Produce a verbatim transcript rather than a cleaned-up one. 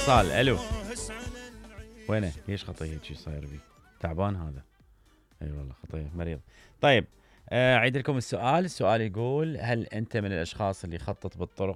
اتصال. الو وينه؟ ليش خطيه هيك صاير بي؟ تعبان هذا. اي والله خطيه مريض. طيب اعيد لكم السؤال. السؤال يقول: هل انت من الاشخاص اللي يخطط بالطرق